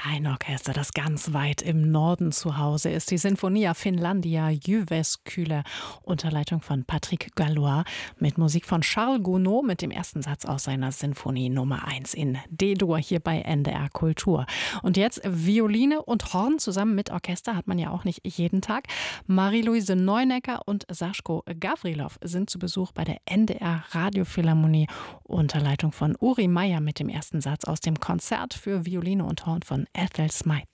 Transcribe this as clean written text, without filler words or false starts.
Ein Orchester, das ganz weit im Norden zu Hause ist. Die Sinfonia Finlandia Jyväskylä unter Leitung von Patrick Gallois mit Musik von Charles Gounod mit dem ersten Satz aus seiner Sinfonie Nummer 1 in D-Dur hier bei NDR Kultur. Und jetzt Violine und Horn zusammen mit Orchester hat man ja auch nicht jeden Tag. Marie-Louise Neunecker und Saschko Gavrilov sind zu Besuch bei der NDR Radiophilharmonie unter Leitung von Uri Meier mit dem ersten Satz aus dem Konzert für Violine und Horn von Ethel Smythe.